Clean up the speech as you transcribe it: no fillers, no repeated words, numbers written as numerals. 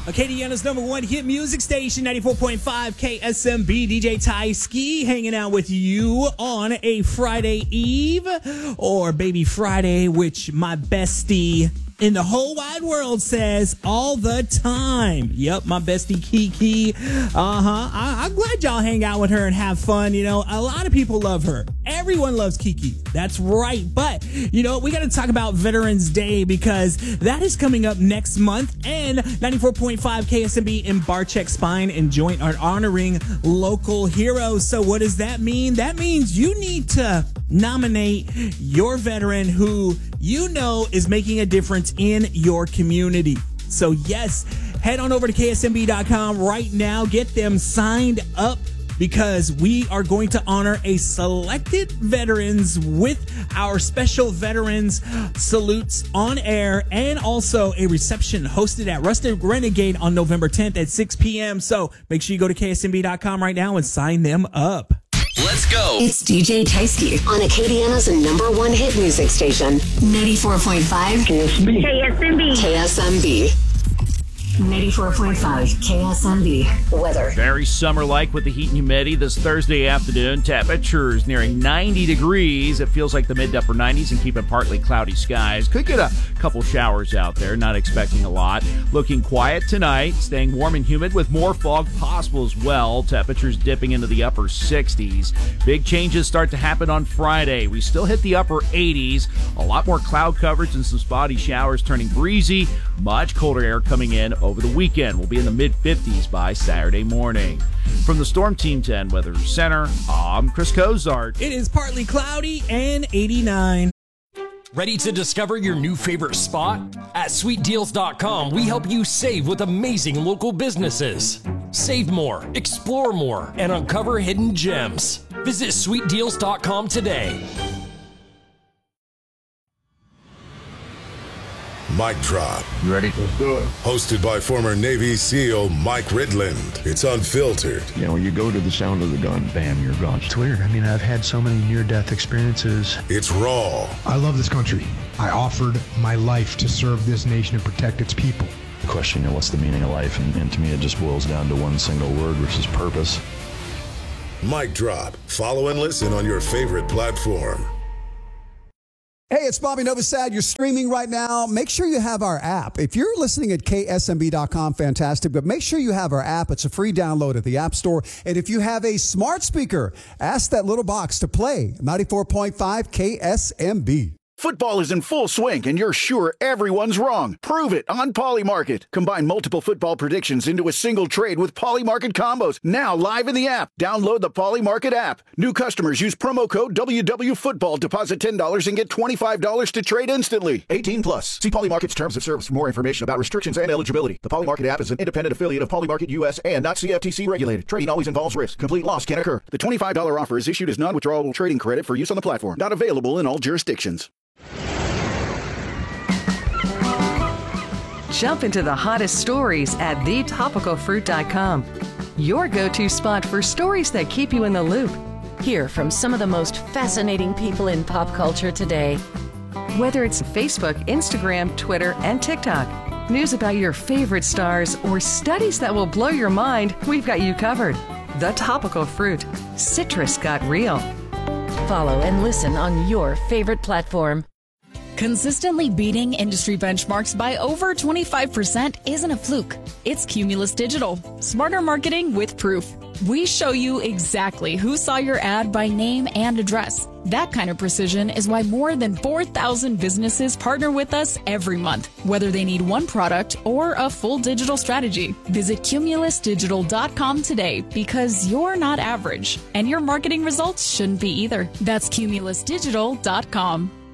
Acadiana's #1 hit music station, 94.5 KSMB. DJ Ty Ski hanging out with you on a Friday Eve, or Baby Friday, which my bestie in the whole wide world says all the time. Yep, my bestie Kiki. I'm glad y'all hang out with her and have fun. You know, a lot of people love her. Everyone loves Kiki. That's right. But, you know, we got to talk about Veterans Day, because that is coming up next month. And 94.5 KSMB and Barcheck Spine and Joint are honoring local heroes. So what does that mean? That means you need to nominate your veteran who you know is making a difference in your community. So yes, head on over to ksmb.com right now. Get them signed up, because we are going to honor a selected veterans with our special veterans salutes on air, and also a reception hosted at Rusted Renegade on November 10th at 6 p.m. So make sure you go to ksmb.com right now and sign them up. Let's go. It's DJ Tysky on Acadiana's #1 hit music station, 94.5 KSMB. KSMB. 94.5 KSMB. Weather. Very summer-like with the heat and humidity this Thursday afternoon. Temperatures nearing 90 degrees. It feels like the mid to upper 90s and keeping partly cloudy skies. Could get a couple showers out there. Not expecting a lot. Looking quiet tonight. Staying warm and humid with more fog possible as well. Temperatures dipping into the upper 60s. Big changes start to happen on Friday. We still hit the upper 80s. A lot more cloud coverage and some spotty showers turning breezy. Much colder air coming in over the weekend. We'll be in the mid-50s by Saturday morning. From the Storm Team 10 Weather Center, I'm Chris Cozart. It is partly cloudy and 89. Ready to discover your new favorite spot? At sweetdeals.com, we help you save with amazing local businesses. Save more, explore more, and uncover hidden gems. Visit sweetdeals.com today. Mic Drop. You ready? Let's do it. Hosted by former Navy SEAL Mike Ridland. It's unfiltered. You know, when you go to the sound of the gun, bam, you're gone. It's weird. I mean, I've had so many near-death experiences. It's raw. I love this country. I offered my life to serve this nation and protect its people. The question, you know, what's the meaning of life? And to me, it just boils down to one single word, which is purpose. Mic Drop. Follow and listen on your favorite platform. Hey, it's Bobby Novosad. You're streaming right now. Make sure you have our app. If you're listening at ksmb.com, fantastic, but make sure you have our app. It's a free download at the App Store. And if you have a smart speaker, ask that little box to play 94.5 KSMB. Football is in full swing, and you're sure everyone's wrong. Prove it on Polymarket. Combine multiple football predictions into a single trade with Polymarket combos. Now live in the app. Download the Polymarket app. New customers use promo code WWFootball. Deposit $10 and get $25 to trade instantly. 18 plus. See Polymarket's terms of service for more information about restrictions and eligibility. The Polymarket app is an independent affiliate of Polymarket US and not CFTC regulated. Trading always involves risk. Complete loss can occur. The $25 offer is issued as non-withdrawable trading credit for use on the platform. Not available in all jurisdictions. Jump into the hottest stories at thetopicalfruit.com. Your go-to spot for stories that keep you in the loop. Hear from some of the most fascinating people in pop culture today. Whether it's Facebook, Instagram, Twitter, and TikTok, news about your favorite stars, or studies that will blow your mind, we've got you covered. The Topical Fruit. Citrus got real. Follow and listen on your favorite platform. Consistently beating industry benchmarks by over 25% isn't a fluke. It's Cumulus Digital. Smarter marketing with proof. We show you exactly who saw your ad by name and address. That kind of precision is why more than 4,000 businesses partner with us every month, whether they need one product or a full digital strategy. Visit cumulusdigital.com today, because you're not average, and your marketing results shouldn't be either. That's cumulusdigital.com.